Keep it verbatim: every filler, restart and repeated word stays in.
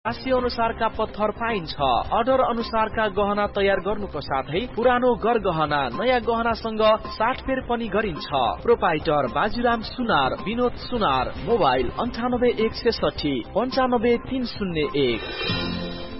राशि अनुसारका पत्थर पाइन्छ। अर्डर अनुसारका गहना तयार गर्नुको साथै पुरानो गरगहना नयाँ गहनासँग साटफेर पनि गरिन्छ। प्रोपाइटर बाजुराम सुनार, विनोद सुनार। मोबाइल अन्ठानब्बे एक सय साठी पन्चानब्बे तीन शून्य एक।